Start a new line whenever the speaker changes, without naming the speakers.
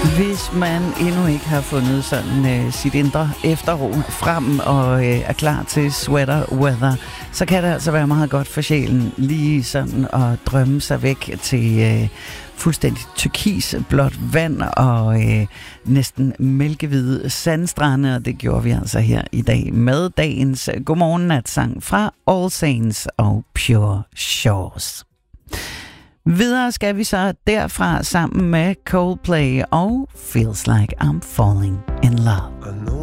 Hvis man endnu ikke har fundet sådan sit indre efterro frem og er klar til sweater weather, så kan det altså være meget godt for sjælen lige sådan at drømme sig væk til fuldstændig turkis blåt vand og næsten mælkehvide sandstrande, og det gjorde vi altså her i dag med dagens godmorgennatsang fra All Saints og Pure Shores. Videre skal vi så derfra sammen med Coldplay og Feels Like I'm Falling in Love.